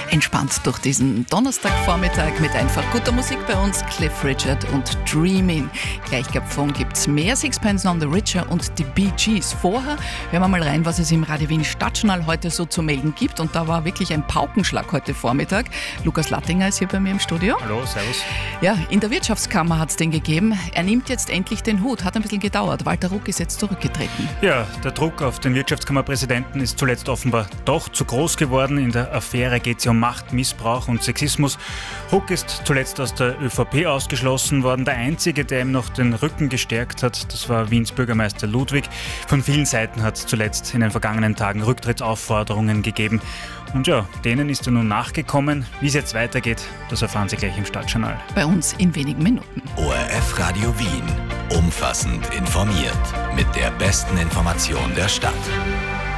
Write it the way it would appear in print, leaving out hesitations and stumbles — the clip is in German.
Entspannt durch diesen Donnerstagvormittag mit einfach guter Musik bei uns, Cliff Richard und Dreamin'. Gleich davon gibt's mehr Sixpence None the Richer und die Bee Gees. Vorher hören wir mal rein, was es im Radio Wien Stadtjournal heute so zu melden gibt. Und da war wirklich ein Paukenschlag heute Vormittag. Lukas Lattinger ist hier bei mir im Studio. Hallo, servus. Ja, in der Wirtschaftskammer hat's den gegeben. Er nimmt jetzt endlich den Hut. Hat ein bisschen gedauert. Walter Ruck ist jetzt zurückgetreten. Ja, der Druck auf den Wirtschaftskammerpräsidenten ist zuletzt offenbar doch zu groß geworden. In der Affäre geht es ja um Machtmissbrauch und Sexismus. Ruck ist zuletzt aus der ÖVP ausgeschlossen worden. Der Einzige, der ihm noch den Rücken gestärkt hat, das war Wiens Bürgermeister Ludwig. Von vielen Seiten hat es zuletzt in den vergangenen Tagen Rücktrittsaufforderungen gegeben. Und ja, denen ist er nun nachgekommen. Wie es jetzt weitergeht, das erfahren Sie gleich im Stadtjournal. Bei uns in wenigen Minuten. ORF Radio Wien. Umfassend informiert. Mit der besten Information der Stadt.